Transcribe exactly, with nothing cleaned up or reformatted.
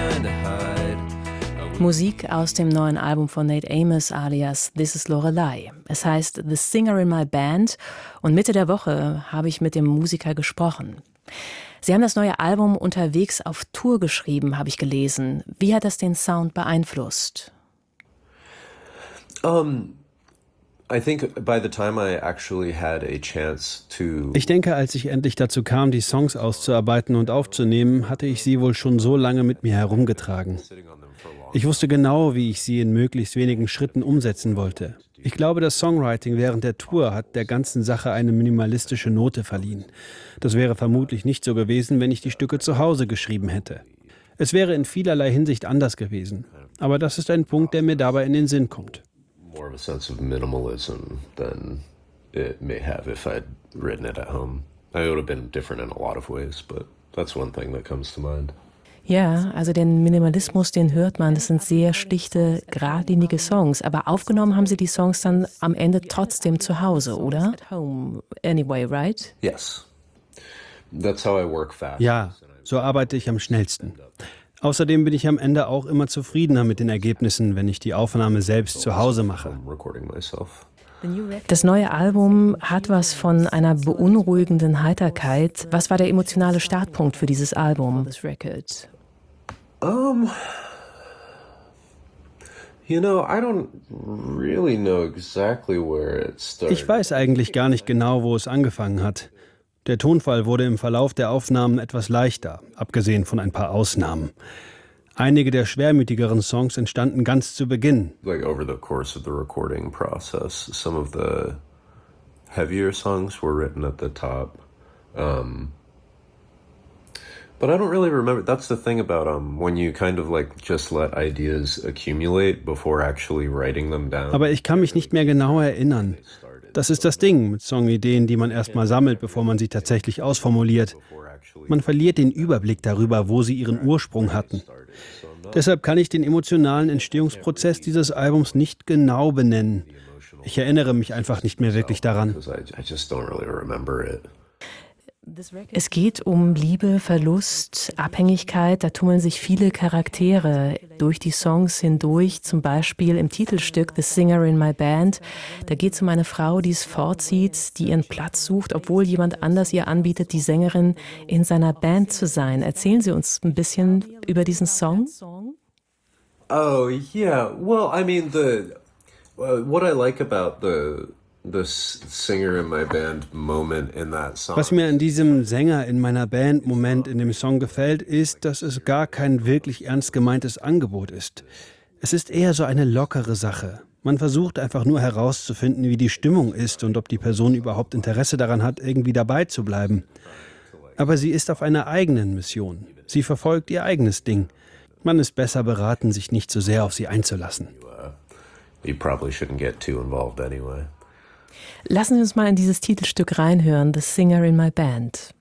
Musik aus dem neuen Album von Nate Amos alias This is Lorelei. Es heißt The Singer in My Band und Mitte der Woche habe ich mit dem Musiker gesprochen. Sie haben das neue Album unterwegs auf Tour geschrieben, habe ich gelesen. Wie hat das den Sound beeinflusst? Um, I think by the time I actually had a chance to Ich denke, als ich endlich dazu kam, die Songs auszuarbeiten und aufzunehmen, hatte ich sie wohl schon so lange mit mir herumgetragen. Ich wusste genau, wie ich sie in möglichst wenigen Schritten umsetzen wollte. Ich glaube, das Songwriting während der Tour hat der ganzen Sache eine minimalistische Note verliehen. Das wäre vermutlich nicht so gewesen, wenn ich die Stücke zu Hause geschrieben hätte. Es wäre in vielerlei Hinsicht anders gewesen. Aber das ist ein Punkt, der mir dabei in den Sinn kommt. more of a sense of minimalism than it may have if I'd written it at home. It would have been different in a lot of ways, but that's one thing that comes to mind. Ja, also den Minimalismus, den hört man. Das sind sehr schlichte, geradlinige Songs. Aber aufgenommen haben Sie die Songs dann am Ende trotzdem zu Hause, oder? At home anyway, right? Yes. That's how I work fast. Ja, so arbeite ich am schnellsten. Außerdem bin ich am Ende auch immer zufriedener mit den Ergebnissen, wenn ich die Aufnahme selbst zu Hause mache. Das neue Album hat was von einer beunruhigenden Heiterkeit. Was war der emotionale Startpunkt für dieses Album? Um, you know, I don't really know exactly where it started. Ich weiß eigentlich gar nicht genau, wo es angefangen hat. Der Tonfall wurde im Verlauf der Aufnahmen etwas leichter, abgesehen von ein paar Ausnahmen. Einige der schwermütigeren Songs entstanden ganz zu Beginn. Like over the course of the recording process, some of the heavier songs were written at the top. Um, but I don't really remember. That's the thing about um when you kind of like just let ideas accumulate before actually writing them down. Aber ich kann mich nicht mehr genau erinnern. Das ist das Ding mit Songideen, die man erstmal sammelt, bevor man sie tatsächlich ausformuliert. Man verliert den Überblick darüber, wo sie ihren Ursprung hatten. Deshalb kann ich den emotionalen Entstehungsprozess dieses Albums nicht genau benennen. Ich erinnere mich einfach nicht mehr wirklich daran. Es geht um Liebe, Verlust, Abhängigkeit. Da tummeln sich viele Charaktere durch die Songs hindurch. Zum Beispiel im Titelstück The Singer in My Band. Da geht es um eine Frau, die es vorzieht, die ihren Platz sucht, obwohl jemand anders ihr anbietet, die Sängerin in seiner Band zu sein. Erzählen Sie uns ein bisschen über diesen Song? Oh, yeah. Well, I mean, the uh, what I like about the the singer in my band moment in that song. Was mir an diesem Sänger in meiner Band Moment in dem Song gefällt, ist, dass es gar kein wirklich ernst gemeintes Angebot ist. Es ist eher so eine lockere Sache. Man versucht einfach nur herauszufinden, wie die Stimmung ist und ob die Person überhaupt Interesse daran hat, irgendwie dabei zu bleiben. Aber sie ist auf einer eigenen Mission. Sie verfolgt ihr eigenes Ding. Man ist besser beraten, sich nicht zu sehr auf sie einzulassen. You probably shouldn't get too involved anyway. Lassen Sie uns mal in dieses Titelstück reinhören, The Singer in My Band.